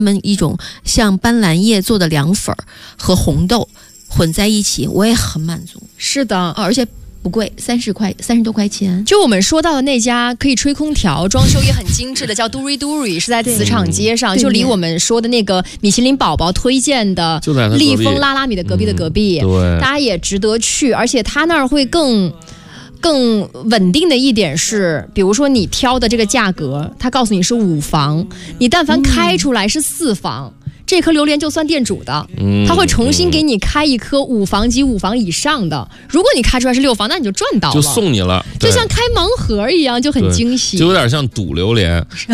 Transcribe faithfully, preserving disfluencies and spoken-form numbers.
们一种像斑斓叶做的凉粉和红豆混在一起，我也很满足。 是的， 而且不贵，三十块，三十多块钱。 就我们说到的那家可以吹空调、装修也很精致的，叫 Duri Duri， 是在磁场街上，就离我们说的那个米其林宝宝推荐的利丰拉拉米的隔壁的隔壁， 嗯、对， 大家也值得去。而且他那儿会更更稳定的一点是，比如说你挑的这个价格，他告诉你是五房，你但凡开出来是四房。嗯，这颗榴莲就算店主的，他会重新给你开一颗五房及五房以上的。如果你开出来是六房，那你就赚到了， 就送你了， 就像开盲盒一样，就很惊喜， 就有点像赌榴莲。